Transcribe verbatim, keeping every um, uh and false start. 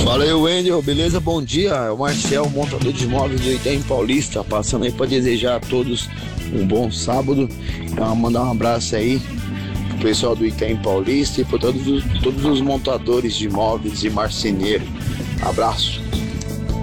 Fala aí, Wendel, beleza? Bom dia, é o Marcel, montador de imóveis do Itaim Paulista, passando aí para desejar a todos um bom sábado. Então, mandar um abraço aí pro pessoal do Itaim Paulista e para todos os, todos os montadores de imóveis e marceneiros. Abraço.